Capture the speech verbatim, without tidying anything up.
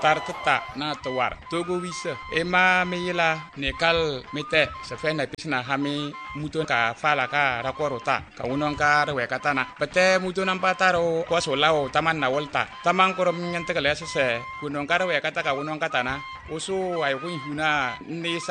tartata na tawar togo wisa ema meyila nekal mete safena pisna hami muton ka fala ka rakorota ka unon ka rewe katana pete muton ampataro ko solao taman na volta taman korom nyante kale se kunon ka rewe kata ka unon katana usu ay kun huna ni